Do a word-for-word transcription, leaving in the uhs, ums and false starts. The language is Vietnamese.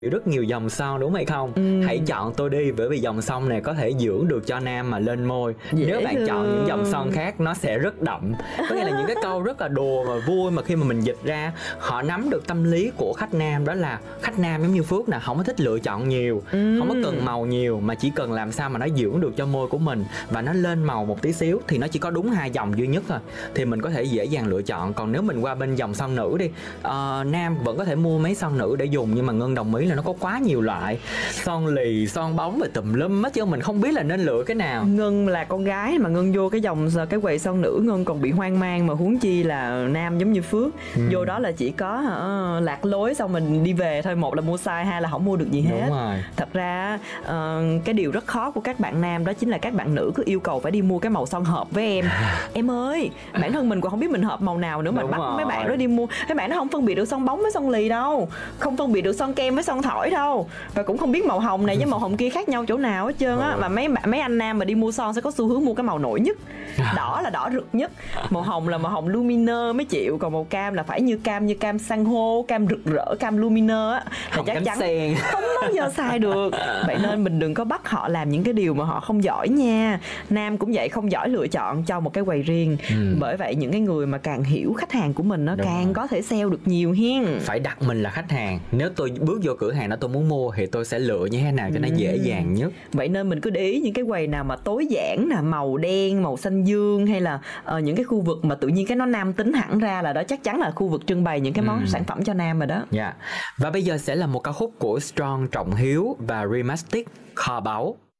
rất nhiều dòng son đúng hay không? Ừ. Hãy chọn tôi đi, bởi vì dòng son này có thể dưỡng được cho nam mà lên môi. Dễ Nếu bạn thương. Chọn những dòng son khác nó sẽ rất đậm. Có nghĩa là những cái câu rất là đùa và vui mà khi mà mình dịch ra, họ nắm được tâm lý của khách nam. Đó là khách nam giống như Phước nè, không có thích lựa chọn nhiều, ừ. không có cần màu nhiều, mà chỉ cần làm sao mà nó dưỡng được cho môi của mình và nó lên màu một tí xíu. Thì nó chỉ có đúng hai dòng duy nhất thôi, thì mình có thể dễ dàng lựa chọn. Còn nếu mình qua bên dòng son nữ đi, uh, nam vẫn có thể mua mấy son nữ để dùng, nhưng mà Ngân đồng ý là nó có quá nhiều loại son lì, son bóng và tùm lum hết, chứ mình không biết là nên lựa cái nào. Ngân là con gái mà Ngân vô cái dòng cái quầy son nữ, Ngân còn bị hoang mang, mà huống chi là nam giống như Phước. ừ. Vô đó là chỉ có uh, lạc lối xong mình đi về thôi. Một là mua sai, hai là không mua được gì hết. Đúng rồi. Thật ra uh, cái điều rất khó của các bạn nam đó chính là các bạn nữ cứ yêu cầu phải đi mua cái màu son hợp với em. Em ơi, bản thân mình còn không biết mình hợp màu nào nữa mà bắt mấy bạn đó đi mua. Mấy bạn nó không phân biệt được son bóng với son lì đâu, không phân biệt được son kem với son thỏi đâu, và cũng không biết màu hồng này với màu hồng kia khác nhau chỗ nào hết trơn á. Mà mấy mấy anh nam mà đi mua son sẽ có xu hướng mua cái màu nổi nhất, đỏ là đỏ rực nhất, màu hồng là màu hồng luminơ mới chịu, còn màu cam là phải như cam như cam san hô, cam rực rỡ, cam luminơ á, là chắc chắn sen. Không bao giờ xài được. Vậy nên mình đừng có bắt họ làm những cái điều mà họ không giỏi nha. Nam cũng vậy, không giỏi lựa chọn cho một cái quầy riêng. ừ. Bởi vậy những cái người mà càng hiểu khách hàng của mình nó càng rồi. Có thể sale được nhiều hen. Phải đặt mình là khách hàng. Nếu tôi bước vô cửa hàng đó tôi muốn mua thì tôi sẽ lựa như thế nào cho ừ. nó dễ dàng nhất. Vậy nên mình cứ để ý những cái quầy nào mà tối giản nè, màu đen, màu xanh dương, hay là uh, những cái khu vực mà tự nhiên cái nó nam tính hẳn ra, là đó chắc chắn là khu vực trưng bày những cái món ừ. sản phẩm cho nam rồi đó. Dạ. Yeah. Và bây giờ sẽ là một ca khúc của Strong, Trọng Hiếu và Remastered, Kho Báu.